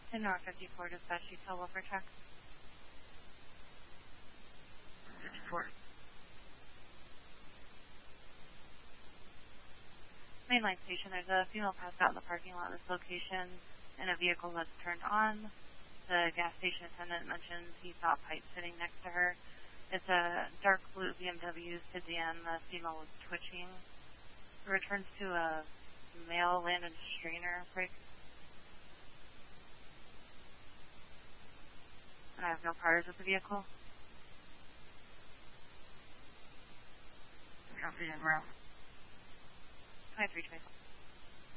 To North 54, dispatch detail Wilford Truck. 54. Mainline station, there's a female passed out in the parking lot of this location in a vehicle that's turned on. The gas station attendant mentions he saw a pipe sitting next to her. It's a dark blue BMW sedan. The female was twitching. It returns to a male landed strainer break. I have no priors with the vehicle. Copy and route. 2325.